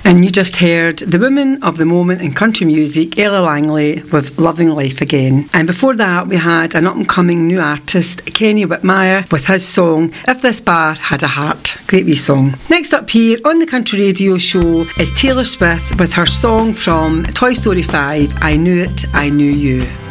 And you just heard the woman of the moment in country music, Ella Langley, with Loving Life Again. And before that, we had an up-and-coming new artist, Kenny Whitmire, with his song, If This Bar Had a Heart. Great wee song. Next up here on the Country Radio Show is Taylor Swift with her song from Toy Story 5, I Knew It, I Knew You.